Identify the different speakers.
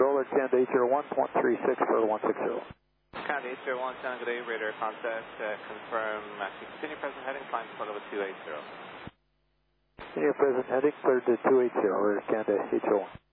Speaker 1: Alert Canada 801.36 for the 160.
Speaker 2: Canada 801, San Jose, radar contact, confirm, continue present heading, climb to level 280.
Speaker 1: Continue present heading, cleared to 280, Alert Canada 801.